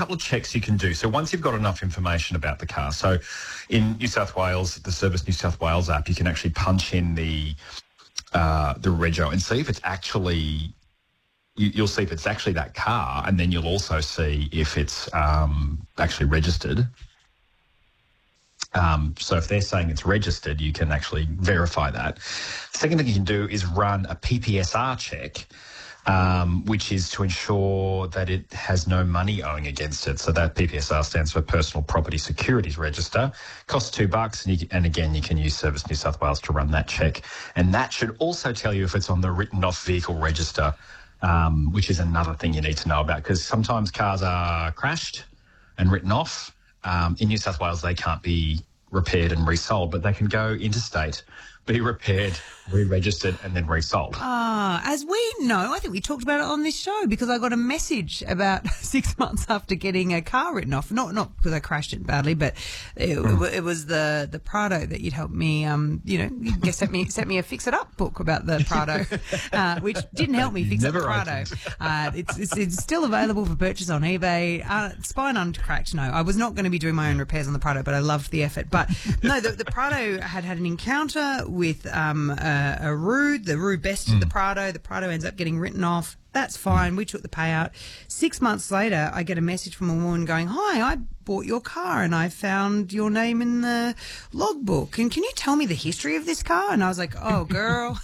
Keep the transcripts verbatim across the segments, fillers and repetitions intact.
couple of checks you can do. So once you've got enough information about the car, so in New South Wales, the Service New South Wales app, you can actually punch in the uh, the rego and see if it's actually, you, you'll see if it's actually that car, and then you'll also see if it's um, actually registered. Um, so if they're saying it's registered, you can actually verify that. The second thing you can do is run a P P S R check, um, which is to ensure that it has no money owing against it. So that P P S R stands for Personal Property Securities Register. Costs two bucks, and, you, and again, you can use Service New South Wales to run that check. And that should also tell you if it's on the written off vehicle register, um, which is another thing you need to know about, because sometimes cars are crashed and written off. Um, in New South Wales, they can't be repaired and resold, but they can go interstate, be repaired, re-registered, and then resold. Ah, as we know, I think we talked about it on this show, because I got a message about six months after getting a car written off. Not not because I crashed it badly, but it, mm. it was the, the Prado that you'd helped me, um, you know, you guess sent me sent me a Fix It Up book about the Prado, uh, which didn't help me fix Never up Prado. Uh, it's, it's it's still available for purchase on eBay. Uh, spine uncracked. No, I was not going to be doing my own repairs on the Prado, but I loved the effort. But no, the, the Prado had had an encounter with um, a, a Rude. The Rude bested mm. the Prado. The Prado ends up getting written off. That's fine. We took the payout. Six months later, I get a message from a woman going, "Hi, I bought your car and I found your name in the logbook. And can you tell me the history of this car?" And I was like, "Oh, girl."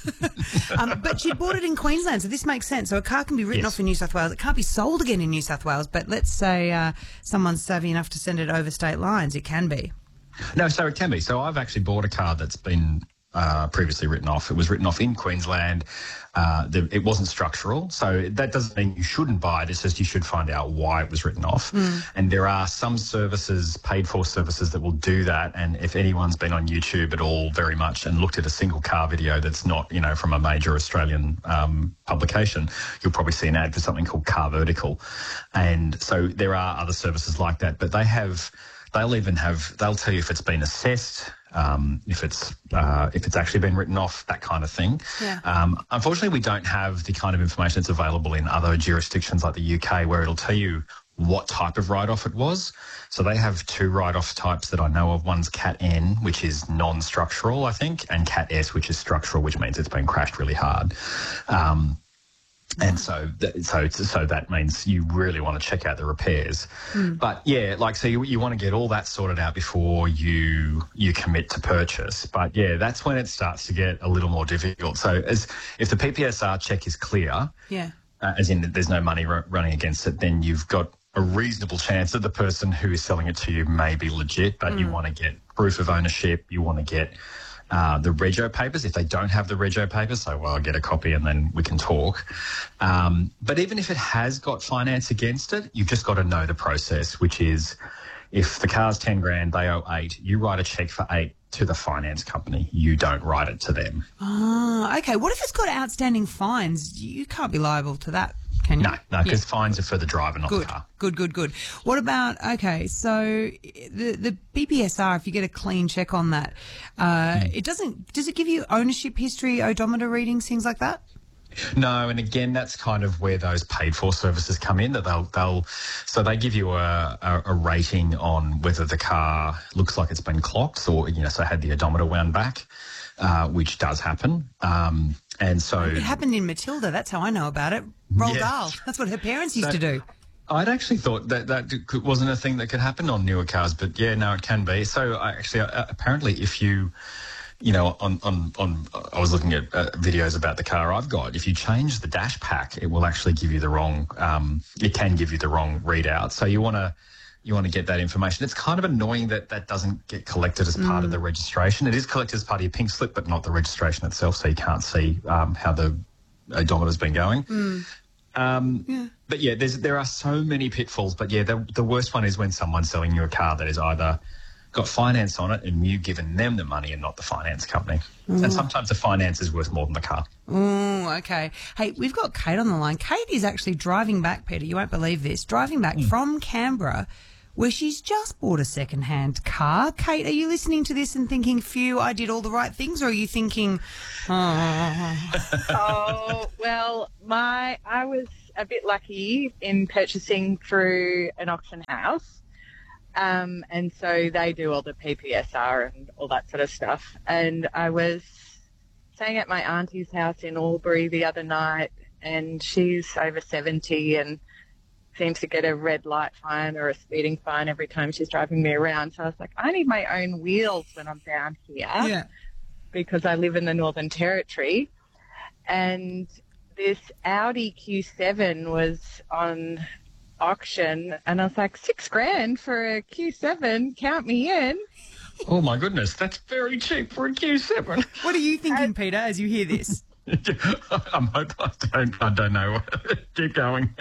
um, but she bought it in Queensland, so this makes sense. So a car can be written yes. off in New South Wales. It can't be sold again in New South Wales. But let's say uh, someone's savvy enough to send it over state lines. It can be. No, so it can be. So I've actually bought a car that's been uh, previously written off. It was written off in Queensland. Uh, the, it wasn't structural. So that doesn't mean you shouldn't buy it. It's just you should find out why it was written off. Mm. And there are some services, paid for services, that will do that. And if anyone's been on YouTube at all very much and looked at a single car video that's not, you know, from a major Australian um, publication, you'll probably see an ad for something called Car Vertical. And so there are other services like that, but they have... They'll even have, they'll tell you if it's been assessed, um, if it's uh, if it's actually been written off, that kind of thing. Yeah. Um, unfortunately, we don't have the kind of information that's available in other jurisdictions like the U K, where it'll tell you what type of write-off it was. So they have two write-off types that I know of. One's Cat N, which is non-structural, I think, and Cat S, which is structural, which means it's been crashed really hard. Um, And so, so, so that means you really want to check out the repairs. Mm. But yeah, like, so you, you want to get all that sorted out before you you commit to purchase. But yeah, that's when it starts to get a little more difficult. So, as if the P P S R check is clear, yeah, uh, as in there's no money r- running against it, then you've got a reasonable chance that the person who is selling it to you may be legit. But mm. you want to get proof of ownership. You want to get Uh, the rego papers. If they don't have the rego papers, so well, I'll get a copy and then we can talk. Um, but even if it has got finance against it, you've just got to know the process, which is if the car's ten grand, they owe eight, you write a check for eight to the finance company. You don't write it to them. Ah, okay. What if it's got outstanding fines? You can't be liable to that, can you? No, no, because yeah. fines are for the driver, not good, the car. Good, good, good. What about, okay, so the the P P S R, if you get a clean check on that, uh, mm. it doesn't, does it give you ownership history, odometer readings, things like that? No, and again, that's kind of where those paid-for services come in. That they'll, they'll, so they give you a, a, a rating on whether the car looks like it's been clocked, or you know, so had the odometer wound back, uh, which does happen. Um, and so it happened in Matilda. That's how I know about it. Roald yeah. Dahl. That's what her parents used so, to do. I'd actually thought that that wasn't a thing that could happen on newer cars, but yeah, no, it can be. So I actually, uh, apparently, if you. You know, on, on, on, I was looking at uh, videos about the car I've got. If you change the dash pack, it will actually give you the wrong, um, it can give you the wrong readout. So you want to, you want to get that information. It's kind of annoying that that doesn't get collected as part mm. of the registration. It is collected as part of your pink slip, but not the registration itself. So you can't see, um, how the odometer's been going. Mm. Um, yeah. But yeah, there's, there are so many pitfalls, but yeah, the, the worst one is when someone's selling you a car that is either got finance on it and you giving them the money and not the finance company. Mm. And sometimes the finance is worth more than the car. Oh, okay. Hey, we've got Kate on the line. Kate is actually driving back, Peter, you won't believe this, driving back mm. from Canberra, where she's just bought a second-hand car. Kate, are you listening to this and thinking, phew, I did all the right things, or are you thinking, oh... oh, well, my I was a bit lucky in purchasing through an auction house. Um, and so they do all the P P S R and all that sort of stuff. And I was staying at my auntie's house in Albury the other night, and she's over seventy and seems to get a red light fine or a speeding fine every time she's driving me around. So I was like, I need my own wheels when I'm down here Yeah. because I live in the Northern Territory. And this Audi Q seven was on auction, and I was like, six grand for a Q seven, count me in. Oh, my goodness. That's very cheap for a Q seven. What are you thinking, Peter, as you hear this? I'm hoping I don't, I don't know. Keep going.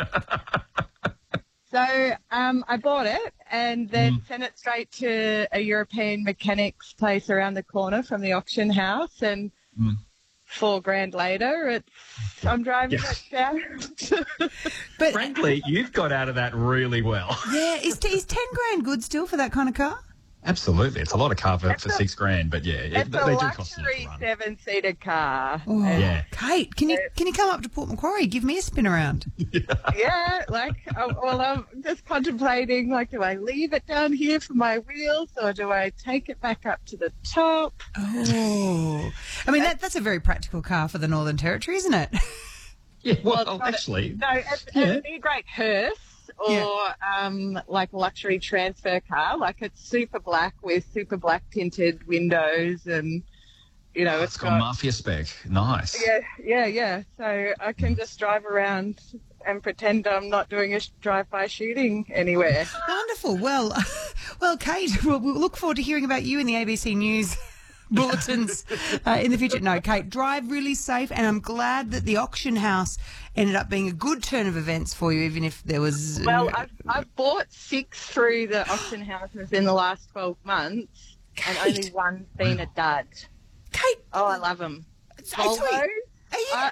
So um, I bought it and then Mm. sent it straight to a European mechanics place around the corner from the auction house, and Mm. four grand later, it's I'm driving Yeah. it down. But Frankly, you've got out of that really well. yeah, is, is ten grand good still for that kind of car? Absolutely. It's a lot of car for, It's for a- six grand, but yeah, it, It's they a do cost a lot luxury to run. seven-seater car. Oh, And, Yeah. Kate, can you can you come up to Port Macquarie? Give me a spin around. yeah, like, uh, well, I'm just contemplating, like, do I leave it down here for my wheels or do I take it back up to the top? Oh, I mean that, that's a very practical car for the Northern Territory, isn't it? Yeah, well, it's not a- actually, No, it's, Yeah. it'd be a great hearse or Yeah. um, like luxury transfer car. Like it's super black with super black tinted windows and, you know, it's it's got got... mafia spec. Nice. Yeah, yeah, yeah. So I can just drive around and pretend I'm not doing a sh- drive-by shooting anywhere. Wonderful. Well, well, Kate, we'll, we'll look forward to hearing about you in the A B C News bulletins uh, in the future. No, Kate, drive really safe, and I'm glad that the auction house ended up being a good turn of events for you, even if there was... Well, I've, I've bought six through the auction houses in the last twelve months and Kate. only one's been a dud. Kate, Oh, I love them. so- Volvo, sorry, are you... uh,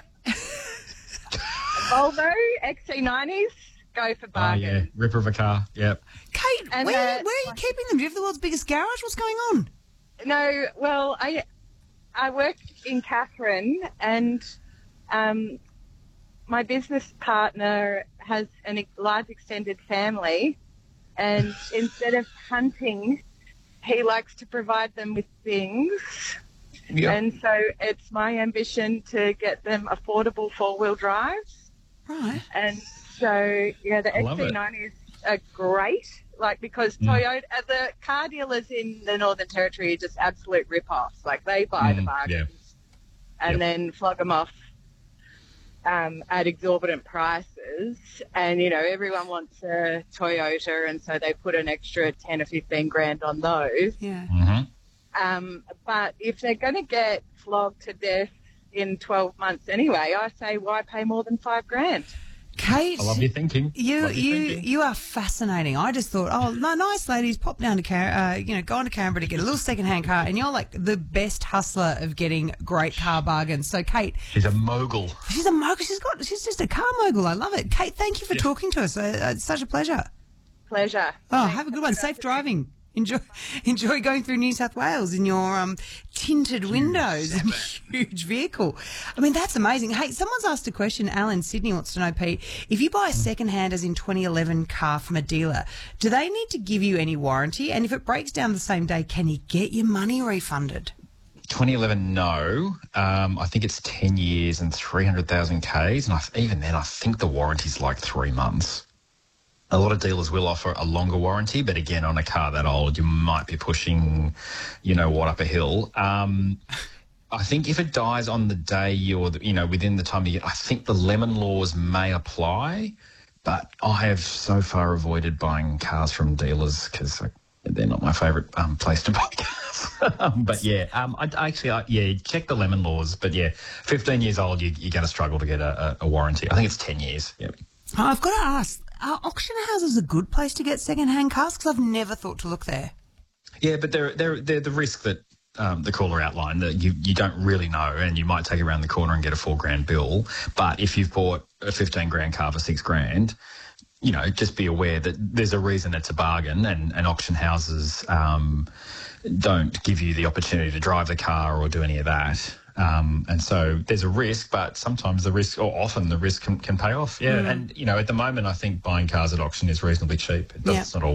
Volvo X C nineties, go for Oh, bargain. yeah. Ripper of a car. Yep. Kate, And, where, uh, where are you keeping them? Do you have the world's biggest garage? What's going on? No, well, I I work in Catherine, and um, my business partner has a large extended family, and instead of hunting, he likes to provide them with things. Yep. And so it's my ambition to get them affordable four-wheel drives. Right. And so, yeah, the I love it. X C nineties are great, like, because Mm. Toyota, uh, the car dealers in the Northern Territory are just absolute rip-offs. Like, they buy the Mm, bargains and Yep. then flog them off um, at exorbitant prices. And, you know, everyone wants a Toyota, and so they put an extra ten or fifteen grand on those. Yeah. Mm-hmm. Um, but if they're going to get flogged to death in twelve months anyway, I say, why pay more than five grand? Kate, I love your thinking. you Love your you thinking. you are fascinating. I just thought, oh, no, nice ladies, pop down to Car- uh, you know, go on to Canberra to get a little second-hand car, and you're like the best hustler of getting great car bargains. So, Kate, She's a mogul. she's a mogul. She's got, she's just a car mogul. I love it. Kate, thank you for talking to us. Uh, it's such a pleasure. Pleasure. Oh, have a good one. Safe driving. Enjoy, enjoy going through New South Wales in your um, tinted windows and huge vehicle. I mean, that's amazing. Hey, someone's asked a question. Alan Sydney wants to know, Pete, if you buy a second-hand, as in twenty eleven car from a dealer, do they need to give you any warranty? And if it breaks down the same day, can you get your money refunded? twenty eleven, no. Um, I think it's ten years and three hundred thousand Ks. And I, even then, I think the warranty's like three months. A lot of dealers will offer a longer warranty, but again, on a car that old, you might be pushing, you know what, up a hill. Um, I think if it dies on the day or, you know, within the time you get, I think the lemon laws may apply, but I have so far avoided buying cars from dealers because they're not my favourite um, place to buy cars. um, but yeah, um, I, I actually, I, yeah, check the lemon laws. But yeah, fifteen years old, you, you're going to struggle to get a, a, a warranty. I think it's ten years. Yeah. Oh, I've got to ask, are auction houses a good place to get second-hand cars? Because I've never thought to look there. Yeah, but they're they're they're the risk that um, the caller outlined that you you don't really know, and you might take it around the corner and get a four grand bill. But if you've bought a fifteen grand car for six grand, you know, just be aware that there's a reason it's a bargain, and, and auction houses um, don't give you the opportunity to drive the car or do any of that. Um, and so there's a risk, but sometimes the risk, or often the risk can, can pay off. Yeah. Mm. And, you know, at the moment, I think buying cars at auction is reasonably cheap. It does, Yeah. It's not always